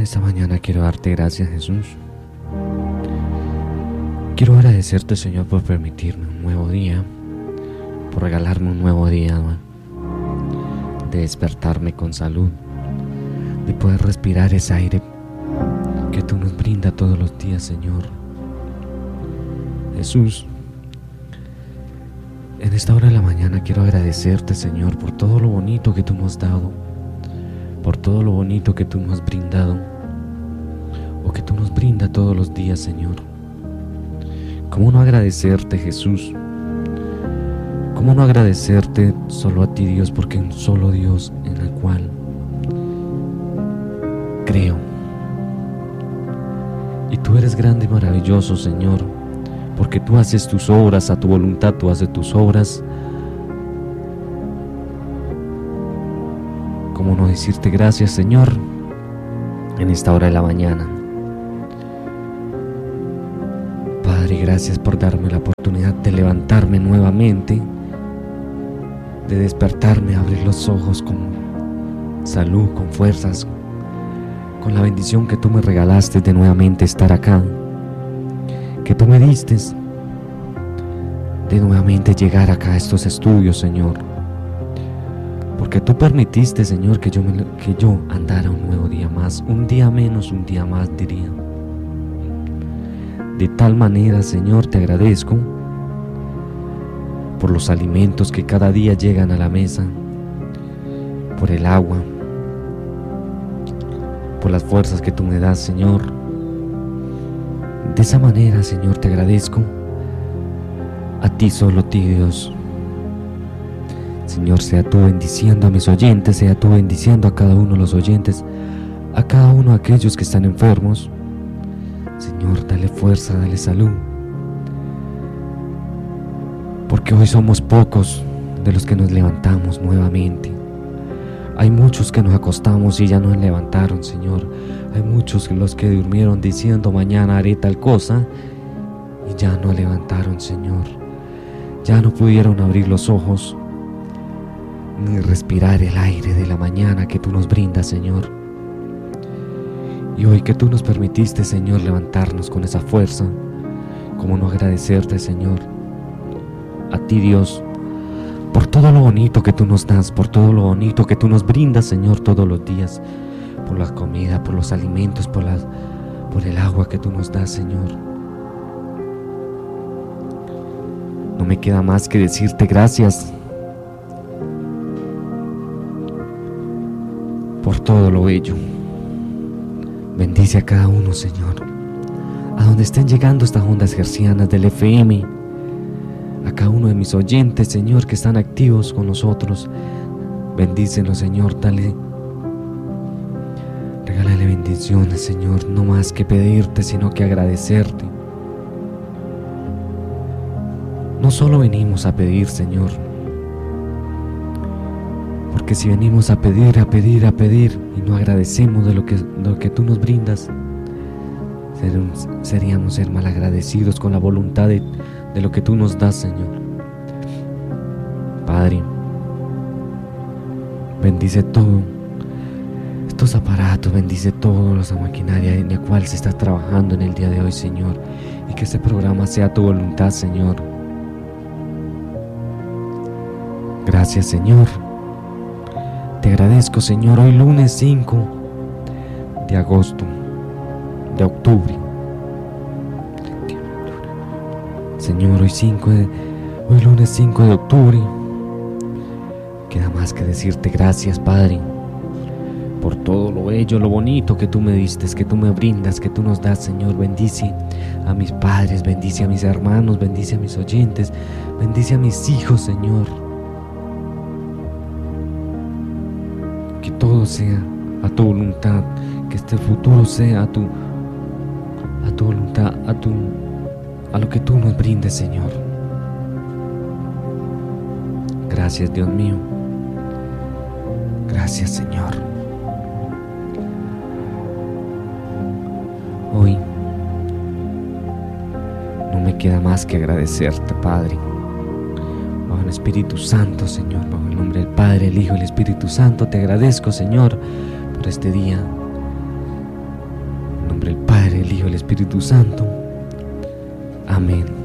esta mañana quiero darte gracias, Jesús. Quiero agradecerte, Señor, por permitirme un nuevo día, por regalarme un nuevo día, de despertarme con salud, de poder respirar ese aire que tú nos brindas todos los días, Señor. Jesús, en esta hora de la mañana quiero agradecerte, Señor, por todo lo bonito que tú nos has dado, por todo lo bonito que tú nos has brindado, o que tú nos brindas todos los días, Señor. ¿Cómo no agradecerte, Jesús? ¿Cómo no agradecerte solo a ti, Dios? Porque un solo Dios en el cual creo. Y tú eres grande y maravilloso, Señor, porque tú haces tus obras a tu voluntad, tú haces tus obras. ¿Cómo no decirte gracias, Señor, en esta hora de la mañana? Padre, gracias por darme la oportunidad de levantarme nuevamente, de despertarme, abrir los ojos con salud, con fuerzas, con la bendición que tú me regalaste de nuevamente estar acá, que tú me diste de nuevamente llegar acá a estos estudios, Señor, porque tú permitiste, Señor, que yo andara un nuevo día más, un día menos, un día más, diría. De tal manera, Señor, te agradezco por los alimentos que cada día llegan a la mesa, por el agua, por las fuerzas que tú me das, Señor. De esa manera, Señor, te agradezco a ti, solo a ti, Dios. Señor, sea tú bendiciendo a mis oyentes, sea tú bendiciendo a cada uno de los oyentes, a cada uno de aquellos que están enfermos. Señor, dale fuerza, dale salud, porque hoy somos pocos de los que nos levantamos nuevamente. Hay muchos que nos acostamos y ya nos levantaron, Señor. Hay muchos los que durmieron diciendo mañana haré tal cosa y ya no levantaron, Señor. Ya no pudieron abrir los ojos ni respirar el aire de la mañana que tú nos brindas, Señor. Y hoy que tú nos permitiste, Señor, levantarnos con esa fuerza, ¿cómo no agradecerte, Señor, a ti, Dios, por todo lo bonito que tú nos das, por todo lo bonito que tú nos brindas, Señor, todos los días, por la comida, por los alimentos, por el agua que tú nos das, Señor? No me queda más que decirte gracias por todo lo bello. Bendice a cada uno, Señor, a donde estén llegando estas ondas hercianas del FM, a cada uno de mis oyentes, Señor, que están activos con nosotros. Bendícelos, Señor, regálale bendiciones, Señor, no más que pedirte, sino que agradecerte. No solo venimos a pedir, Señor, porque si venimos a pedir y no agradecemos de lo que tú nos brindas, seríamos ser malagradecidos con la voluntad de lo que tú nos das, Señor. Padre, bendice todo estos aparatos, bendice toda esa maquinaria en la cual se está trabajando en el día de hoy, Señor, y que este programa sea tu voluntad, Señor. Gracias, Señor. Te agradezco, Señor, hoy lunes 5 de agosto, de octubre. Señor, hoy lunes 5 de octubre, queda más que decirte gracias, Padre, por todo lo bello, lo bonito que tú me diste, que tú me brindas, que tú nos das, Señor. Bendice a mis padres, bendice a mis hermanos, bendice a mis oyentes, bendice a mis hijos, Señor. Que todo sea a tu voluntad, que este futuro sea a tu voluntad, a lo que tú nos brindes, Señor. Gracias, Dios mío. Gracias, Señor. Hoy no me queda más que agradecerte, Padre, bajo el Espíritu Santo, Señor, bajo el nombre del Padre, el Hijo y el Espíritu Santo. Te agradezco, Señor, por este día. del Espíritu Santo. Amén.